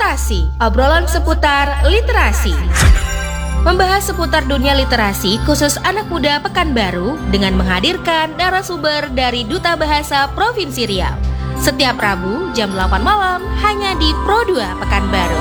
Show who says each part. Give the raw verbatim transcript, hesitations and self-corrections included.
Speaker 1: Literasi, obrolan seputar literasi. Membahas seputar dunia literasi khusus anak muda Pekanbaru dengan menghadirkan narasumber dari Duta Bahasa Provinsi Riau. Setiap Rabu jam delapan malam hanya di Pro dua Pekanbaru.